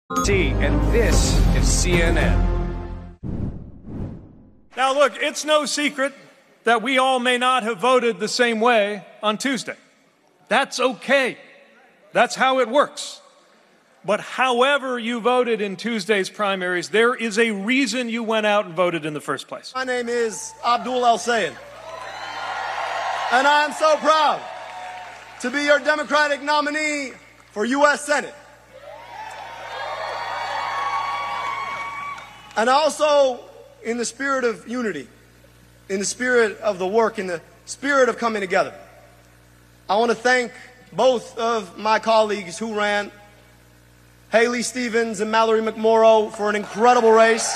And this is CNN. Now, look, it's no secret that we all may not have voted the same way on Tuesday. That's okay. That's how it works. But however you voted in Tuesday's primaries, there is a reason you went out and voted in the first place. My name is Abdul El-Sayed, and I am so proud to be your Democratic nominee for U.S. Senate. And also, in the spirit of unity, in the spirit of the work, in the spirit of coming together, I want to thank both of my colleagues who ran, Haley Stevens and Mallory McMorrow, for an incredible race.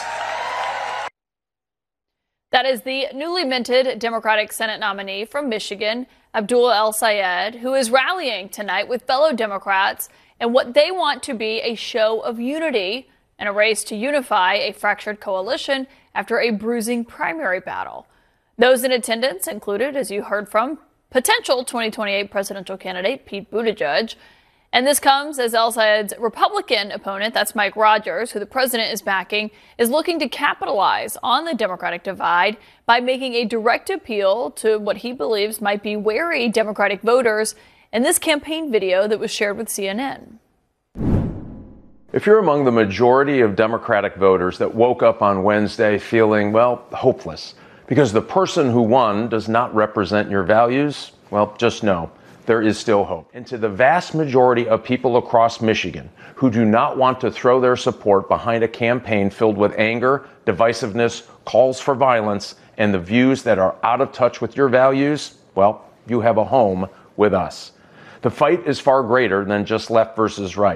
That is the newly minted Democratic Senate nominee from Michigan, Abdul El-Sayed, who is rallying tonight with fellow Democrats in what they want to be a show of unity in a race to unify a fractured coalition after a bruising primary battle. Those in attendance included, as you heard from, potential 2028 presidential candidate Pete Buttigieg. And this comes as El-Sayed's Republican opponent, that's Mike Rogers, who the president is backing, is looking to capitalize on the Democratic divide by making a direct appeal to what he believes might be wary Democratic voters in this campaign video that was shared with CNN. If you're among the majority of Democratic voters that woke up on Wednesday feeling, well, hopeless, because the person who won does not represent your values, well, just know there is still hope. And to the vast majority of people across Michigan who do not want to throw their support behind a campaign filled with anger, divisiveness, calls for violence, and the views that are out of touch with your values, well, you have a home with us. The fight is far greater than just left versus right.